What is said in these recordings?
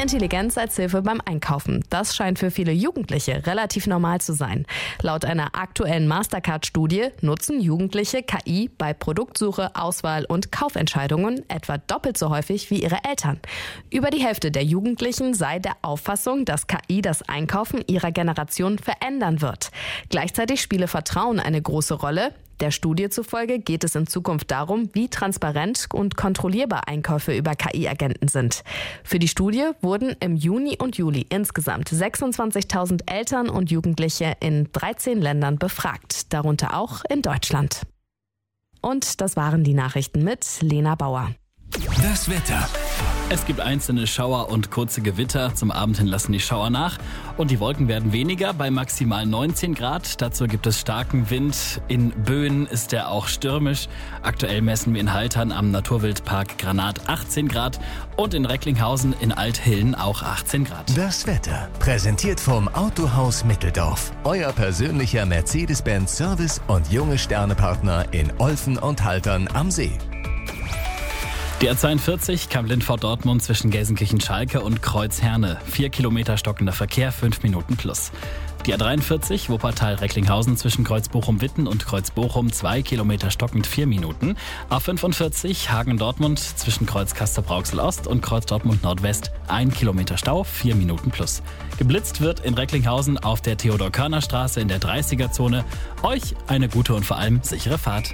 Intelligenz als Hilfe beim Einkaufen. Das scheint für viele Jugendliche relativ normal zu sein. Laut einer aktuellen Mastercard-Studie nutzen Jugendliche KI bei Produktsuche, Auswahl und Kaufentscheidungen etwa doppelt so häufig wie ihre Eltern. Über die Hälfte der Jugendlichen sei der Auffassung, dass KI das Einkaufen ihrer Generation verändern wird. Gleichzeitig spiele Vertrauen eine große Rolle. Der Studie zufolge geht es in Zukunft darum, wie transparent und kontrollierbar Einkäufe über KI-Agenten sind. Für die Studie wurden im Juni und Juli insgesamt 26.000 Eltern und Jugendliche in 13 Ländern befragt, darunter auch in Deutschland. Und das waren die Nachrichten mit Lena Bauer. Das Wetter. Es gibt einzelne Schauer und kurze Gewitter. Zum Abend hin lassen die Schauer nach. Und die Wolken werden weniger bei maximal 19 Grad. Dazu gibt es starken Wind. In Böen ist der auch stürmisch. Aktuell messen wir in Haltern am Naturwildpark Granat 18 Grad. Und in Recklinghausen in Althillen auch 18 Grad. Das Wetter. Präsentiert vom Autohaus Mitteldorf. Euer persönlicher Mercedes-Benz Service und junge Sternepartner in Olfen und Haltern am See. Die A42 Kamp-Lindfort-Dortmund zwischen Gelsenkirchen-Schalke und Kreuz-Herne. 4 Kilometer stockender Verkehr, 5 Minuten plus. Die A43 Wuppertal-Recklinghausen zwischen Kreuz-Bochum-Witten und Kreuz-Bochum 2 Kilometer stockend 4 Minuten. A45 Hagen-Dortmund zwischen Kreuz-Castrop-Rauxel-Ost und Kreuz-Dortmund-Nordwest 1 Kilometer Stau, 4 Minuten plus. Geblitzt wird in Recklinghausen auf der Theodor-Körner-Straße in der 30er-Zone. Euch eine gute und vor allem sichere Fahrt.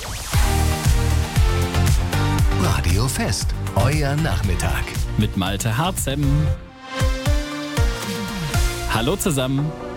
Radio Fest. Euer Nachmittag. Mit Malte Harzem. Hallo zusammen.